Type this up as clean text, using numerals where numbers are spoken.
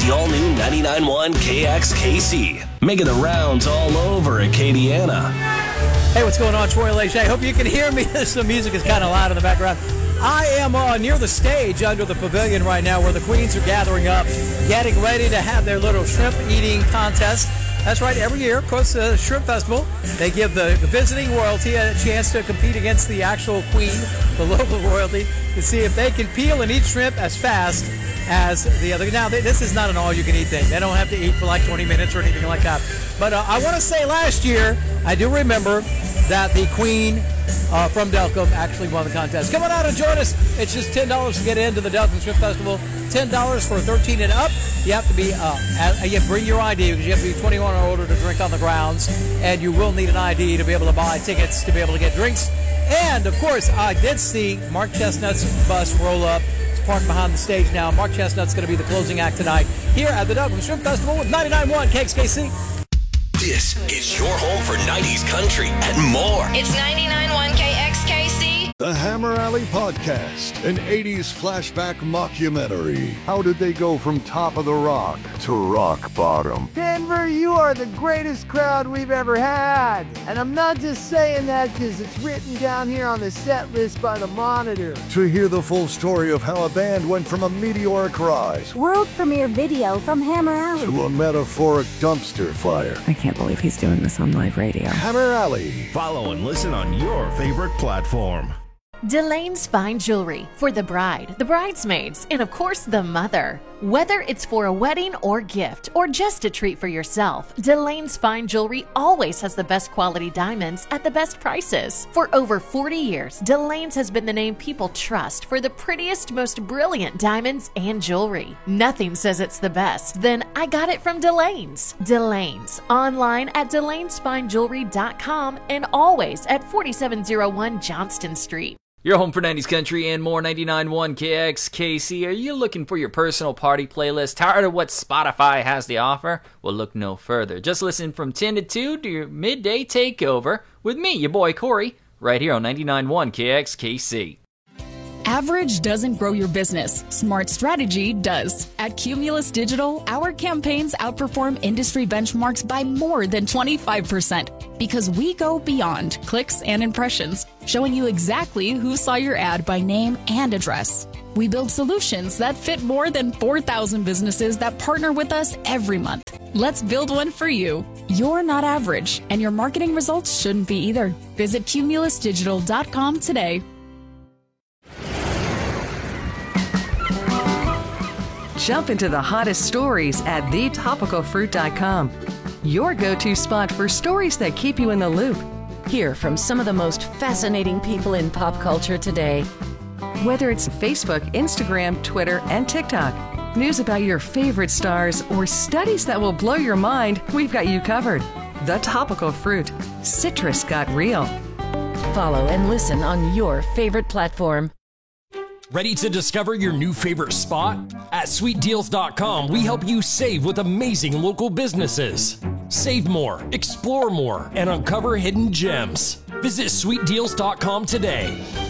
the all-new 99.1 KXKC, making the rounds all over Acadiana. Hey, what's going on? Troy Lachey. I hope you can hear me. The music is kind of loud in the background. I am near the stage under the pavilion right now where the queens are gathering up, getting ready to have their little shrimp eating contest. That's right, every year, of course, the Shrimp Festival, they give the visiting royalty a chance to compete against the actual queen, the local royalty, to see if they can peel and eat shrimp as fast as the other. Now, this is not an all-you-can-eat thing. They don't have to eat for like 20 minutes or anything like that. But I want to say last year, I do remember that the queen from Delcombe actually won the contest. Come on out and join us. It's just $10 to get into the Delcombe Shrimp Festival. $10 for 13 and up. You have to be, you bring your ID because you have to be 21 or older to drink on the grounds, and you will need an ID to be able to buy tickets to be able to get drinks. And of course, I did see Mark Chestnut's bus roll up. It's parked behind the stage now. Mark Chestnut's going to be the closing act tonight here at the Delcombe Shrimp Festival with 99.1 KXKC. This is your home for 90s country and more. It's 99.1 KXKC. The Hammer Alley Podcast, an 80s flashback mockumentary. How did they go from top of the rock to rock bottom? Denver, you are the greatest crowd we've ever had. And I'm not just saying that because it's written down here on the set list by the Monitor. To hear the full story of how a band went from a meteoric rise world premiere video from Hammer Alley to a metaphoric dumpster fire. I can't believe he's doing this on live radio. Hammer Alley. Follow and listen on your favorite platform. Delane's Fine Jewelry for the bride, the bridesmaids, and of course the mother. Whether it's for a wedding or gift or just a treat for yourself, Delane's Fine Jewelry always has the best quality diamonds at the best prices. For over 40 years, Delane's has been the name people trust for the prettiest, most brilliant diamonds and jewelry. Nothing says it's the best, then I got it from Delane's. Delane's, online at delanesfinejewelry.com and always at 4701 Johnston Street. Your home for 90s country and more. 99.1 KXKC. Are you looking for your personal party playlist? Tired of what Spotify has to offer? Well, look no further. Just listen from 10 to 2 to your midday takeover with me, your boy Corey, right here on 99.1 KXKC. Average doesn't grow your business. Smart strategy does. At Cumulus Digital, our campaigns outperform industry benchmarks by more than 25% because we go beyond clicks and impressions, showing you exactly who saw your ad by name and address. We build solutions that fit more than 4,000 businesses that partner with us every month. Let's build one for you. You're not average, and your marketing results shouldn't be either. Visit cumulusdigital.com today. Jump into the hottest stories at thetopicalfruit.com. Your go-to spot for stories that keep you in the loop. Hear from some of the most fascinating people in pop culture today. Whether it's Facebook, Instagram, Twitter, and TikTok, news about your favorite stars, or studies that will blow your mind, we've got you covered. The Topical Fruit. Citrus got real. Follow and listen on your favorite platform. Ready to discover your new favorite spot? At sweetdeals.com, we help you save with amazing local businesses. Save more, explore more, and uncover hidden gems. Visit sweetdeals.com today.